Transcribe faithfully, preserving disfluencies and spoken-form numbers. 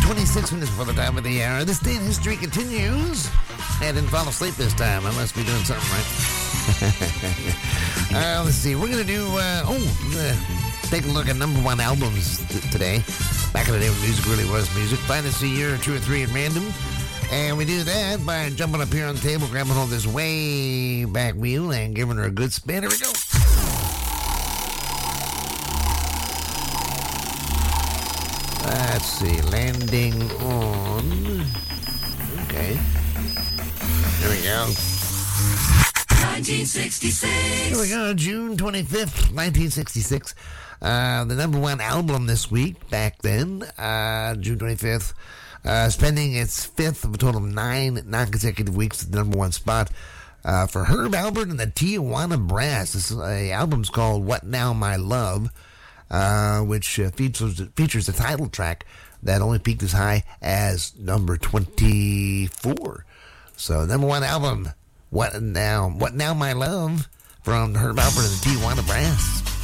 twenty-six minutes before the time of the hour. This day in history continues. I didn't fall asleep this time. I must be doing something right. uh, let's see. We're going to do, uh, oh, we're going to take a look at number one albums t- today. Back in the day when music really was music. Find us a year or two or three at random. And we do that by jumping up here on the table, grabbing hold of this way back wheel, and giving her a good spin. Here we go. Let's see. Landing on. Okay. Here we go. nineteen sixty-six. Here we go. June twenty-fifth, nineteen sixty-six. Uh, the number one album this week, back then, uh, June twenty-fifth. Uh, spending its fifth of a total of nine non-consecutive weeks at the number one spot uh, for Herb Alpert and the Tijuana Brass. This is a album's called What Now My Love, uh, which uh, features features a title track that only peaked as high as number twenty-four. So number one album, What Now What Now My Love, from Herb Alpert and the Tijuana Brass.